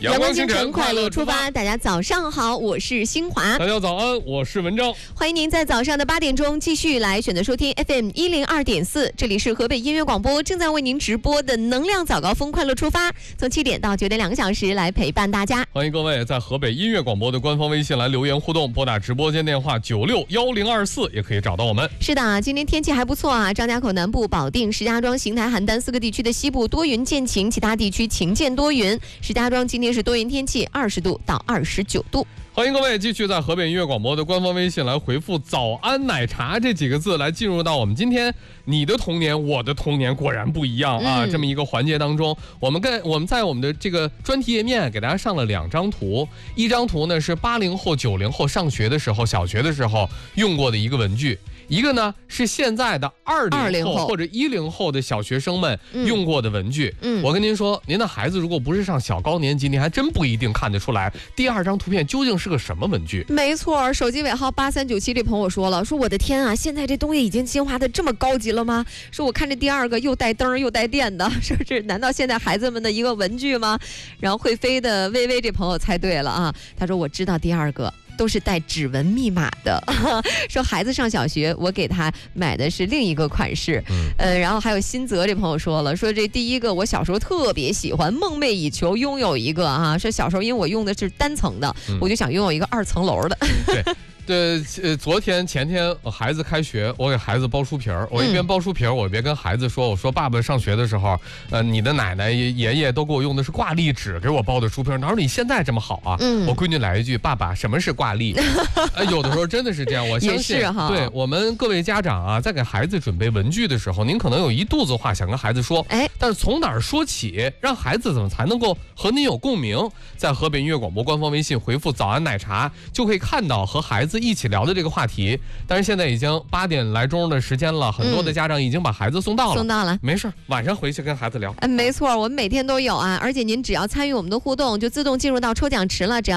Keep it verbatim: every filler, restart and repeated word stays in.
阳光清晨，快乐出发。大家早上好，我是新华。 大家早安，我是文章。 欢迎您在早上的八点钟继续来选择收听 F M 一零二点四，这里是河北音乐广播正在为您直播的能量早高峰快乐出发，从七点到九点两个小时来陪伴大家。 欢迎各位在河北音乐广播的官方微信来留言互动，拨打直播间电话九六幺零二四也可以找到我们。 是的，今天天气还不错啊，张家口南部、保定、石家庄、邢台、邯郸四个地区的西部多云见晴，其他地区晴见多云。石家庄今天是多云天气，二十度到二十九度。 欢迎各位继续在河北音乐广播的官方微信来回复早安奶茶这几个字，来进入到我们今天你的童年我的童年果然不一样啊、嗯、这么一个环节当中，我们跟我们在我们的这个专题页面给大家上了两张图，一张图呢是八零后九零后上学的时候小学的时候用过的一个文具，一个呢是现在的二零后或者一零后的小学生们用过的文具。嗯，我跟您说，您的孩子如果不是上小高年级，您还真不一定看得出来第二张图片究竟是个什么文具。 没错，手机尾号八三九七这朋友说了，说我的天啊，现在这东西已经进化的这么高级了吗？说我看这第二个又带灯又带电的，是不是？难道现在孩子们的一个文具吗？然后会飞的微微这朋友猜对了啊，他说我知道第二个都是带指纹密码的。说孩子上小学，我给他买的是另一个款式。嗯，呃，然后还有新泽这朋友说了，说这第一个我小时候特别喜欢，梦寐以求拥有一个啊。说小时候因为我用的是单层的，嗯、我就想拥有一个二层楼的。 对。对，呃，昨天前天孩子开学，我给孩子包书皮儿，我一边包书皮儿，我一边跟孩子说，我说爸爸上学的时候，呃，你的奶奶爷爷都给我用的是挂历纸给我包的书皮儿，哪有你现在这么好啊？嗯，我闺女来一句，爸爸，什么是挂历？呃，有的时候真的是这样，我相信，对我们各位家长啊，在给孩子准备文具的时候，您可能有一肚子话想跟孩子说，哎，但是从哪儿说起，让孩子怎么才能够和您有共鸣？在河北音乐广播官方微信回复早安奶茶，就可以看到和孩子一起聊的这个话题。但是现在已经八点来钟的时间了，很多的家长已经把孩子送到了，嗯、送到了，没事，晚上回去跟孩子聊。 嗯，没错，我们每天都有啊，而且您只要参与我们的互动，就自动进入到抽奖池了，只要